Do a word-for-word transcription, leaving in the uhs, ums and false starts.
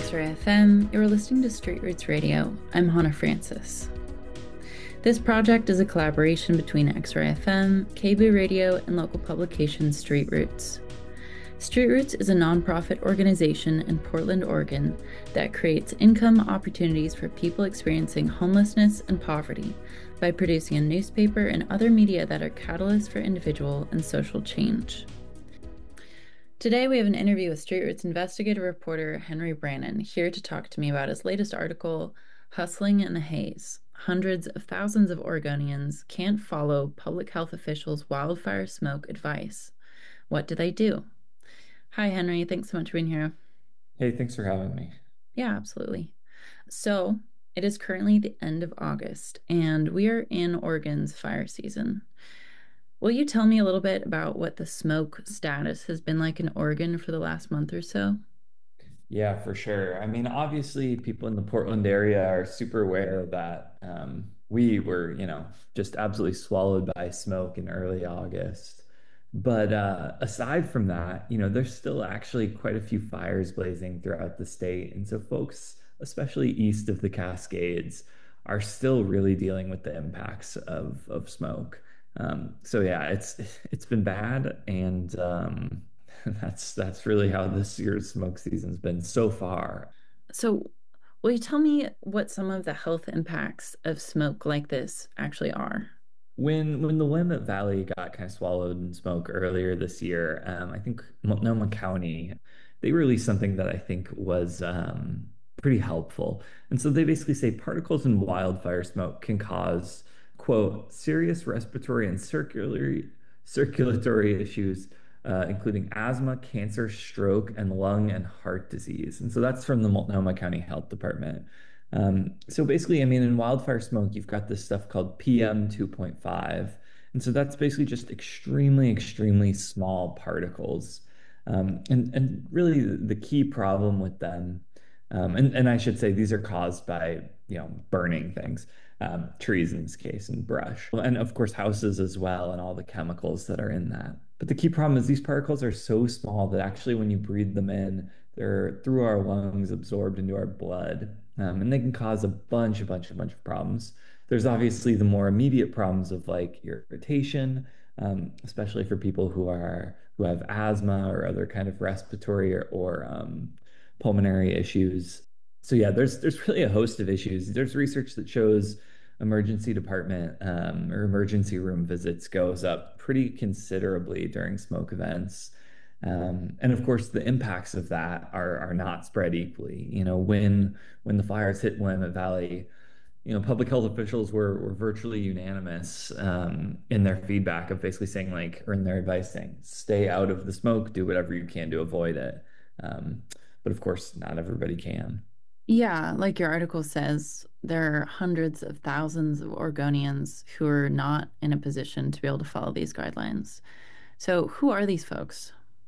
X-Ray F M. You're listening to Street Roots Radio. I'm Hannah Francis. This project is a collaboration between X-Ray F M, K B Radio, and local publication Street Roots. Street Roots is a nonprofit organization in Portland, Oregon that creates income opportunities for people experiencing homelessness and poverty by producing a newspaper and other media that are catalysts for individual and social change. Today we have an interview with Street Roots investigative reporter Henry Brannon here to talk to me about his latest article, Hustling in the Haze. Hundreds of thousands of Oregonians can't follow public health officials' wildfire smoke advice. What do they do? Hi, Henry. Thanks so much for being here. Hey, thanks for having me. Yeah, absolutely. So it is currently the end of August, and we are in Oregon's fire season. Will you tell me a little bit about what the smoke status has been like in Oregon for the last month or so? Yeah, for sure. I mean, obviously, people in the Portland area are super aware that um, we were, you know, just absolutely swallowed by smoke in early August. But uh, aside from that, you know, there's still actually quite a few fires blazing throughout the state. And so folks, especially east of the Cascades, are still really dealing with the impacts of of smoke. Um, so yeah, it's it's been bad, and um, that's that's really how this year's smoke season's been so far. So, will you tell me what some of the health impacts of smoke like this actually are? When when the Willamette Valley got kind of swallowed in smoke earlier this year, um, I think Multnomah County, they released something that I think was um, pretty helpful. And so they basically say particles in wildfire smoke can cause, quote, serious respiratory and circulatory circulatory issues, uh, including asthma, cancer, stroke, and lung and heart disease. And so that's from the Multnomah County Health Department. Um, so basically, I mean, in wildfire smoke, you've got this stuff called P M two point five. And so that's basically just extremely, extremely small particles. Um, and, and really the key problem with them, um, and, and I should say these are caused by, you know, burning things, um, trees in this case, and brush. And of course, houses as well, and all the chemicals that are in that. But the key problem is these particles are so small that actually when you breathe them in, they're through our lungs, absorbed into our blood, um, and they can cause a bunch, a bunch, a bunch of problems. There's obviously the more immediate problems of like irritation, um, especially for people who are who have asthma or other kind of respiratory or, or um, pulmonary issues. So yeah, there's there's really a host of issues. There's research that shows emergency department um, or emergency room visits goes up pretty considerably during smoke events. Um, and of course, the impacts of that are are not spread equally. You know, when when the fires hit Willamette Valley, you know, public health officials were were virtually unanimous um, in their feedback of basically saying like, or in their advice saying, stay out of the smoke, do whatever you can to avoid it. Um, but of course, not everybody can. Yeah, like your article says, there are hundreds of thousands of Oregonians who are not in a position to be able to follow these guidelines. So, who are these folks?